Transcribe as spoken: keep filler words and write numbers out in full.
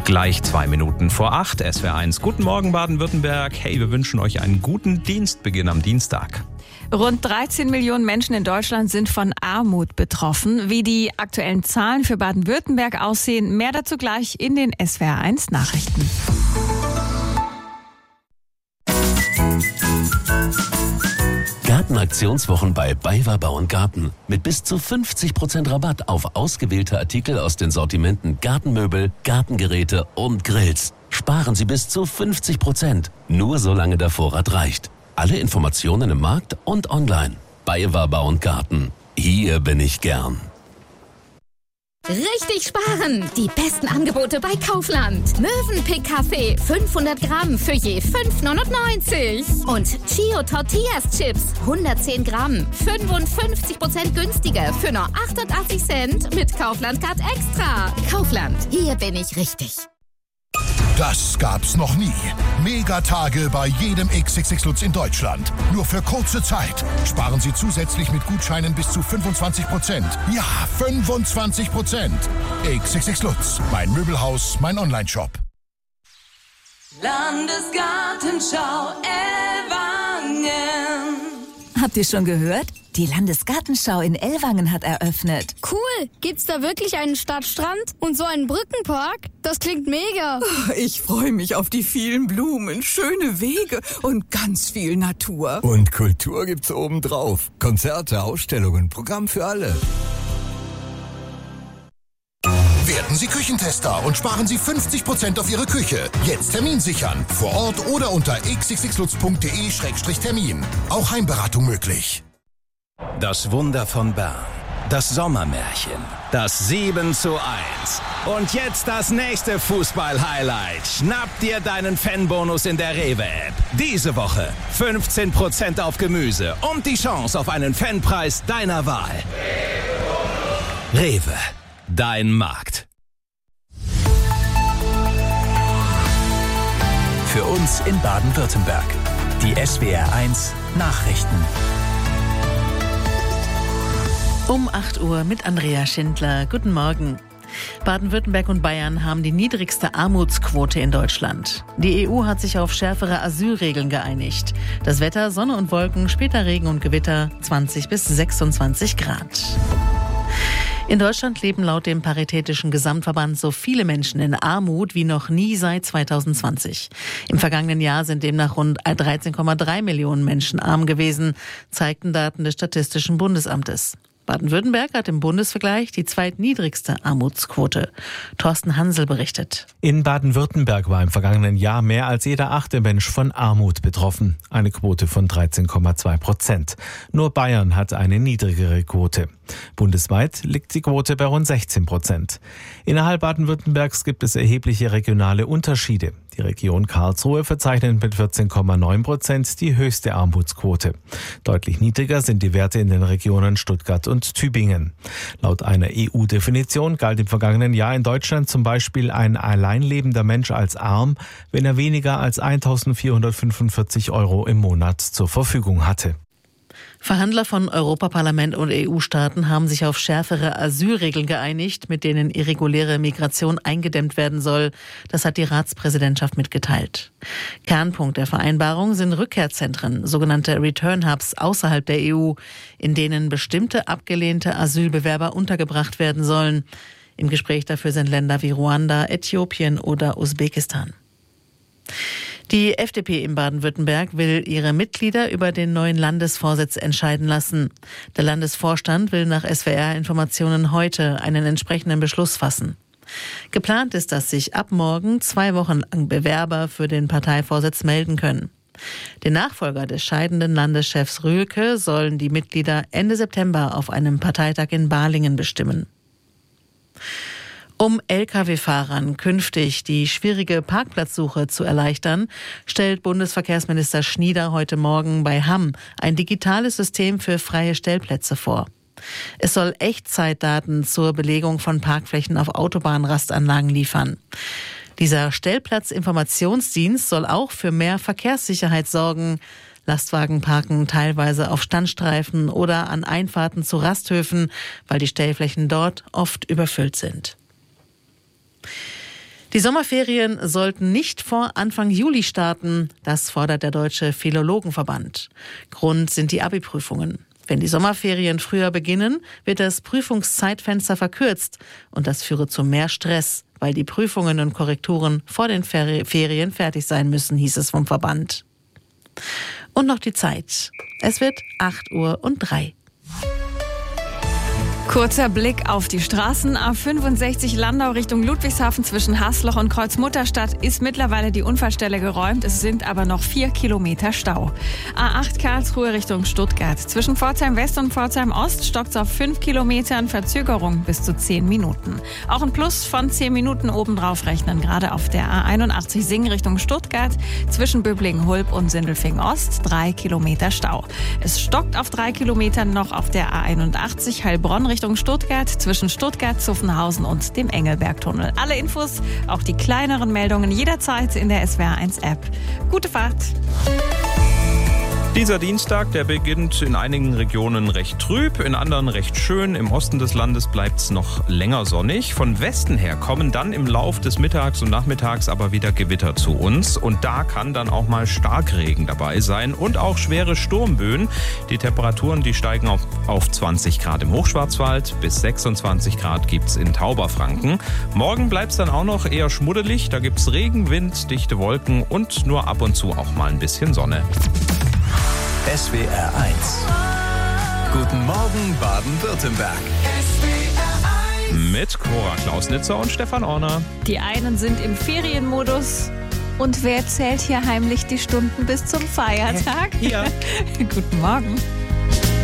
Gleich zwei Minuten vor acht, S W R eins. Guten Morgen Baden-Württemberg. Hey, wir wünschen euch einen guten Dienstbeginn am Dienstag. Rund dreizehn Millionen Menschen in Deutschland sind von Armut betroffen. Wie die aktuellen Zahlen für Baden-Württemberg aussehen, mehr dazu gleich in den S W R eins Nachrichten. Gartenaktionswochen bei BayWa Bau und Garten. Mit bis zu fünfzig Prozent Rabatt auf ausgewählte Artikel aus den Sortimenten Gartenmöbel, Gartengeräte und Grills. Sparen Sie bis zu fünfzig Prozent. Nur solange der Vorrat reicht. Alle Informationen im Markt und online. BayWa Bau und Garten. Hier bin ich gern. Richtig sparen! Die besten Angebote bei Kaufland. Mövenpick Kaffee fünfhundert Gramm für je fünf neunundneunzig. Und Chio Tortillas Chips hundertzehn Gramm, fünfundfünfzig Prozent günstiger für nur achtundachtzig Cent mit Kaufland Card Extra. Kaufland, hier bin ich richtig. Das gab's noch nie. Megatage bei jedem X X X Lutz in Deutschland. Nur für kurze Zeit. Sparen Sie zusätzlich mit Gutscheinen bis zu fünfundzwanzig Prozent. Ja, fünfundzwanzig Prozent. X X X Lutz. Mein Möbelhaus, mein Onlineshop. Landesgartenschau Ellwangen. Habt ihr schon gehört? Die Landesgartenschau in Ellwangen hat eröffnet. Cool! Gibt's da wirklich einen Stadtstrand und so einen Brückenpark? Das klingt mega. Ich freue mich auf die vielen Blumen, schöne Wege und ganz viel Natur. Und Kultur gibt's obendrauf. Konzerte, Ausstellungen, Programm für alle. Werden Sie Küchentester und sparen Sie fünfzig Prozent auf Ihre Küche. Jetzt Termin sichern. Vor Ort oder unter x x x lutz punkt d e Schrägstrich Termin. Auch Heimberatung möglich. Das Wunder von Bern. Das Sommermärchen. Das sieben zu eins. Und jetzt das nächste Fußball-Highlight. Schnapp dir deinen Fanbonus in der Rewe-App. Diese Woche fünfzehn Prozent auf Gemüse und die Chance auf einen Fanpreis deiner Wahl. Rewe. Dein Markt. Für uns in Baden-Württemberg. Die S W R eins Nachrichten. Um acht Uhr mit Andrea Schindler. Guten Morgen. Baden-Württemberg und Bayern haben die niedrigste Armutsquote in Deutschland. Die E U hat sich auf schärfere Asylregeln geeinigt. Das Wetter, Sonne und Wolken, später Regen und Gewitter, zwanzig bis sechsundzwanzig Grad. In Deutschland leben laut dem Paritätischen Gesamtverband so viele Menschen in Armut wie noch nie seit zweitausendzwanzig. Im vergangenen Jahr sind demnach rund dreizehn Komma drei Millionen Menschen arm gewesen, zeigten Daten des Statistischen Bundesamtes. Baden-Württemberg hat im Bundesvergleich die zweitniedrigste Armutsquote. Thorsten Hansel berichtet. In Baden-Württemberg war im vergangenen Jahr mehr als jeder achte Mensch von Armut betroffen. Eine Quote von dreizehn Komma zwei Prozent. Nur Bayern hat eine niedrigere Quote. Bundesweit liegt die Quote bei rund sechzehn Prozent. Innerhalb Baden-Württembergs gibt es erhebliche regionale Unterschiede. Die Region Karlsruhe verzeichnet mit vierzehn Komma neun Prozent die höchste Armutsquote. Deutlich niedriger sind die Werte in den Regionen Stuttgart und Tübingen. Laut einer E U-Definition galt im vergangenen Jahr in Deutschland zum Beispiel ein alleinlebender Mensch als arm, wenn er weniger als eintausendvierhundertfünfundvierzig Euro im Monat zur Verfügung hatte. Verhandler von Europaparlament und E U-Staaten haben sich auf schärfere Asylregeln geeinigt, mit denen irreguläre Migration eingedämmt werden soll. Das hat die Ratspräsidentschaft mitgeteilt. Kernpunkt der Vereinbarung sind Rückkehrzentren, sogenannte Return Hubs außerhalb der E U, in denen bestimmte abgelehnte Asylbewerber untergebracht werden sollen. Im Gespräch dafür sind Länder wie Ruanda, Äthiopien oder Usbekistan. Die F D P in Baden-Württemberg will ihre Mitglieder über den neuen Landesvorsitz entscheiden lassen. Der Landesvorstand will nach S W R-Informationen heute einen entsprechenden Beschluss fassen. Geplant ist, dass sich ab morgen zwei Wochen lang Bewerber für den Parteivorsitz melden können. Den Nachfolger des scheidenden Landeschefs Rühlke sollen die Mitglieder Ende September auf einem Parteitag in Balingen bestimmen. Um L K W-Fahrern künftig die schwierige Parkplatzsuche zu erleichtern, stellt Bundesverkehrsminister Schnieder heute Morgen bei Hamm ein digitales System für freie Stellplätze vor. Es soll Echtzeitdaten zur Belegung von Parkflächen auf Autobahnrastanlagen liefern. Dieser Stellplatzinformationsdienst soll auch für mehr Verkehrssicherheit sorgen. Lastwagen parken teilweise auf Standstreifen oder an Einfahrten zu Rasthöfen, weil die Stellflächen dort oft überfüllt sind. Die Sommerferien sollten nicht vor Anfang Juli starten. Das fordert der Deutsche Philologenverband. Grund sind die Abi-Prüfungen. Wenn die Sommerferien früher beginnen, wird das Prüfungszeitfenster verkürzt. Und das führe zu mehr Stress, weil die Prüfungen und Korrekturen vor den Ferien fertig sein müssen, hieß es vom Verband. Und noch die Zeit. Es wird acht Uhr und drei. Kurzer Blick auf die Straßen. A fünfundsechzig Landau Richtung Ludwigshafen zwischen Hasloch und Kreuzmutterstadt ist mittlerweile die Unfallstelle geräumt. Es sind aber noch vier Kilometer Stau. A acht Karlsruhe Richtung Stuttgart. Zwischen Pforzheim West und Pforzheim Ost stockt es auf fünf Kilometern, Verzögerung bis zu zehn Minuten. Auch ein Plus von zehn Minuten obendrauf rechnen, gerade auf der A einundachtzig Singen Richtung Stuttgart. Zwischen Böblingen-Hulb und Sindelfingen Ost drei Kilometer Stau. Es stockt auf drei Kilometern noch auf der A einundachtzig Heilbronn Richtung Stuttgart, zwischen Stuttgart, Zuffenhausen und dem Engelbergtunnel. Alle Infos, auch die kleineren Meldungen jederzeit in der S W R eins App. Gute Fahrt! Dieser Dienstag, der beginnt in einigen Regionen recht trüb, in anderen recht schön. Im Osten des Landes bleibt es noch länger sonnig. Von Westen her kommen dann im Lauf des Mittags und Nachmittags aber wieder Gewitter zu uns. Und da kann dann auch mal Starkregen dabei sein und auch schwere Sturmböen. Die Temperaturen, die steigen auf, auf zwanzig Grad im Hochschwarzwald, bis sechsundzwanzig Grad gibt es in Tauberfranken. Morgen bleibt es dann auch noch eher schmuddelig. Da gibt es Regen, Wind, dichte Wolken und nur ab und zu auch mal ein bisschen Sonne. S W R eins. Guten Morgen, Baden-Württemberg. Mit Cora Klausnitzer und Stefan Orner. Die einen sind im Ferienmodus. Und wer zählt hier heimlich die Stunden bis zum Feiertag? Ja. Guten Morgen.